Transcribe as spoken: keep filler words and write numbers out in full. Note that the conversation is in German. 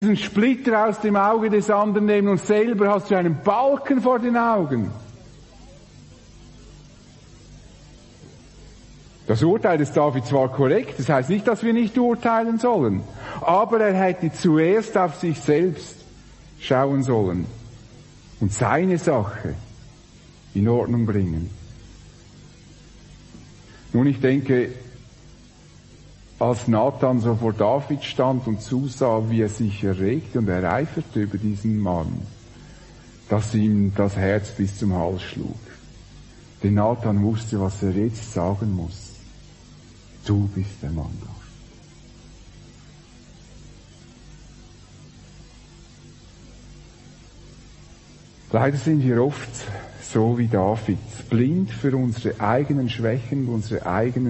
einen Splitter aus dem Auge des anderen nehmen und selber hast du einen Balken vor den Augen. Das Urteil des David war korrekt, das heißt nicht, dass wir nicht urteilen sollen, aber er hätte zuerst auf sich selbst schauen sollen und seine Sache in Ordnung bringen. Nun, ich denke, als Nathan so vor David stand und zusah, wie er sich erregte und ereiferte über diesen Mann, dass ihm das Herz bis zum Hals schlug. Denn Nathan wusste, was er jetzt sagen muss. Du bist der Mann. Leider sind wir oft so wie David, blind für unsere eigenen Schwächen, unsere eigenen